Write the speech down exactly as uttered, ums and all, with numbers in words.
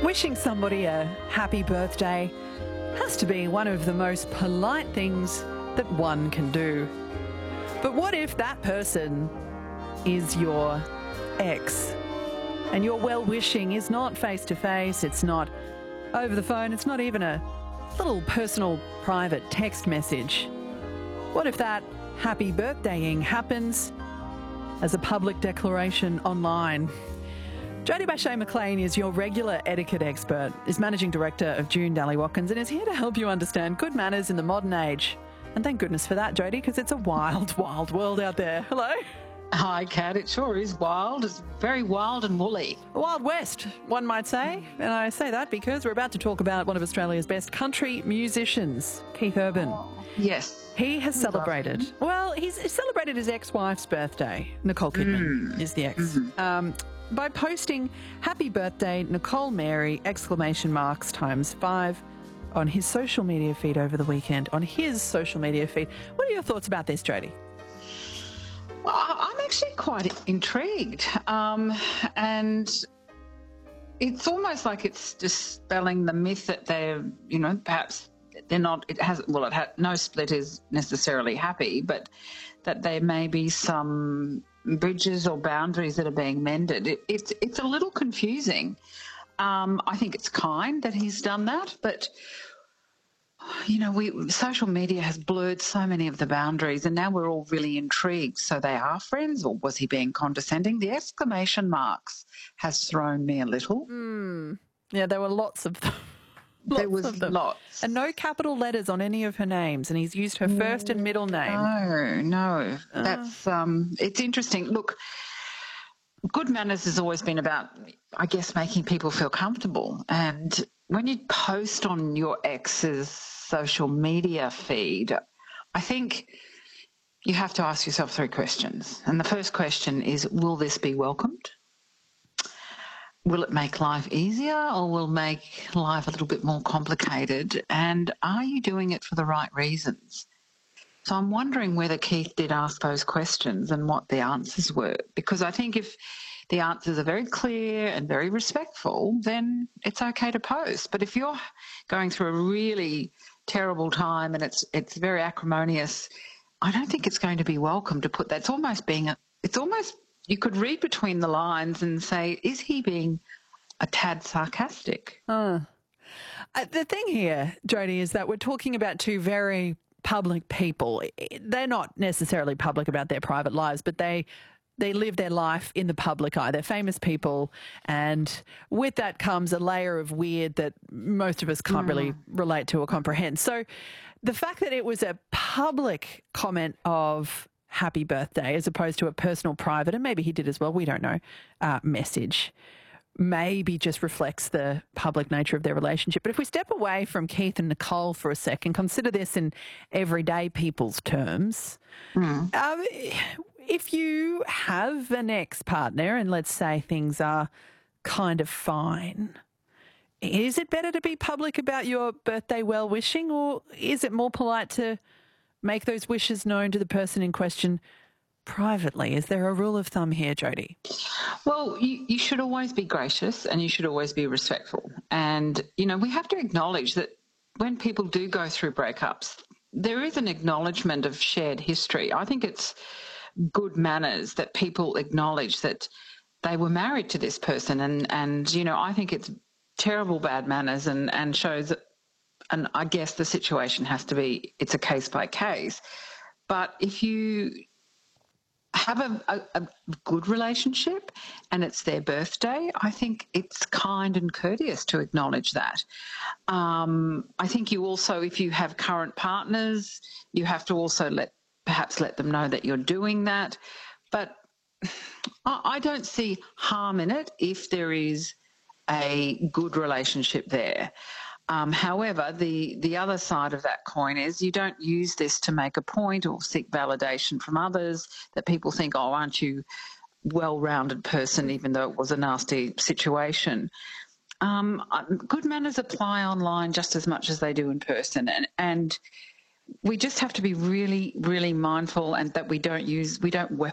Wishing somebody a happy birthday has to be one of the most polite things that one can do. But what if that person is your ex and your well-wishing is not face-to-face, it's not over the phone, it's not even a little personal private text message? What if that happy birthdaying happens as a public declaration online? Jodie Bashea-McLean is your regular etiquette expert, is Managing Director of June Dally Watkins, and is here to help you understand good manners in the modern age. And thank goodness for that, Jodie, because it's a wild, wild world out there. Hello? Hi, Kat. It sure is wild. It's very wild and woolly. The Wild West, one might say. And I say that because we're about to talk about one of Australia's best country musicians, Keith Urban. Oh, yes. He has celebrated, well, he's celebrated his ex-wife's birthday. Nicole Kidman mm. is the ex. Mm-hmm. Um, by posting "Happy Birthday, Nicole Mary!" exclamation marks times five on his social media feed over the weekend. On his social media feed. What are your thoughts about this, Jodie? Well, I'm actually quite intrigued. Um, and it's almost like it's dispelling the myth that they're, you know, perhaps they're not, it has, well, it ha, no split is necessarily happy, but that there may be some bridges or boundaries that are being mended. It, it's it's a little confusing. Um, I think it's kind that he's done that, but you know, we social media has blurred so many of the boundaries, and now we're all really intrigued. So they are friends, or was he being condescending? The exclamation marks has thrown me a little. Mm. Yeah, there were lots of them. Lots there was of them. lots. And no capital letters on any of her names, and he's used her first and middle name. No, no. Uh. That's, um, it's interesting. Look, good manners has always been about, I guess, making people feel comfortable. And when you post on your ex's social media feed, I think you have to ask yourself three questions. And the first question is, will this be welcomed? Will it make life easier, or will it make life a little bit more complicated? And are you doing it for the right reasons? So I'm wondering whether Keith did ask those questions and what the answers were. Because I think if the answers are very clear and very respectful, then it's okay to post. But if you're going through a really terrible time and it's it's very acrimonious, I don't think it's going to be welcome to put that. It's almost being a, it's almost, you could read between the lines and say, is he being a tad sarcastic? Uh, uh, the thing here, Jodie, is that we're talking about two very public people. They're not necessarily public about their private lives, but they they live their life in the public eye. They're famous people, and with that comes a layer of weird that most of us can't mm. really relate to or comprehend. So the fact that it was a public comment of happy birthday as opposed to a personal, private, and maybe he did as well, we don't know, uh, message, maybe just reflects the public nature of their relationship. But if we step away from Keith and Nicole for a second, consider this in everyday people's terms. Mm. Um, if you have an ex-partner and let's say things are kind of fine, is it better to be public about your birthday well-wishing, or is it more polite to make those wishes known to the person in question privately? Is there a rule of thumb here, Jodie? Well, you, you should always be gracious and you should always be respectful. And, you know, we have to acknowledge that when people do go through breakups, there is an acknowledgement of shared history. I think it's good manners that people acknowledge that they were married to this person. And, and you know, I think it's terrible bad manners and, and shows that, and I guess the situation has to be, it's a case by case. But if you have a, a, a good relationship and it's their birthday, I think it's kind and courteous to acknowledge that. Um, I think you also, if you have current partners, you have to also let perhaps let them know that you're doing that. But I, I don't see harm in it if there is a good relationship there. Um, however, the, the other side of that coin is you don't use this to make a point or seek validation from others that people think, oh, aren't you well-rounded person, even though it was a nasty situation. Um, good manners apply online just as much as they do in person. And, and we just have to be really, really mindful and that we don't use, we don't